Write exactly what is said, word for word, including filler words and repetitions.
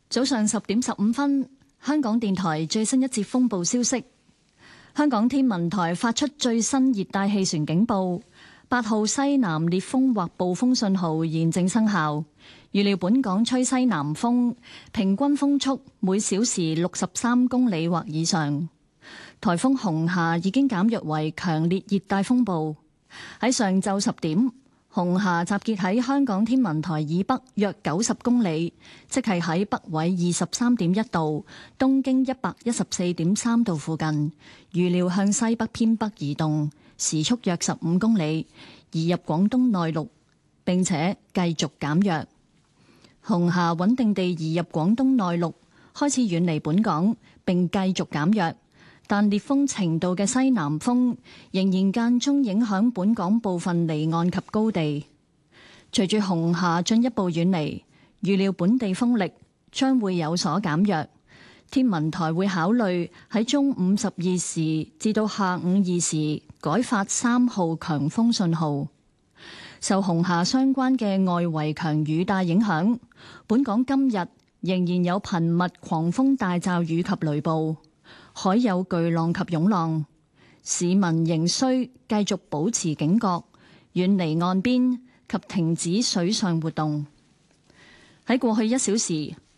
早上十點十五分，香港電台最新一節風暴消息。香港天文台發出最新熱帶氣旋警報，八號西南烈風或暴風信號現正生效。預料本港吹西南風，平均風速每小時六十三公里或以上。颱風紅霞已經減弱為強烈熱帶風暴。喺上晝十點，紅霞集結喺香港天文台以北約九十公里，即係喺北緯二十三點一度、東經一百一十四點三度附近。預料向西北偏北移動，時速約十五公里，移入廣東內陸，並且繼續減弱。紅霞穩定地移入廣東內陸，開始遠離本港，並繼續減弱。但烈風程度嘅西南風仍然間中影響本港部分離岸及高地。隨住紅霞進一步遠離，預料本地風力將會有所減弱。天文台會考慮喺中午十二時至到下午二時改發三號強風信號。受紅霞相關嘅外圍強雨帶影響，本港今日仍然有頻密狂風大驟雨及雷暴。海有巨浪及湧浪，市民仍需繼續保持警覺，遠離岸邊及停止水上活動。喺過去一小時，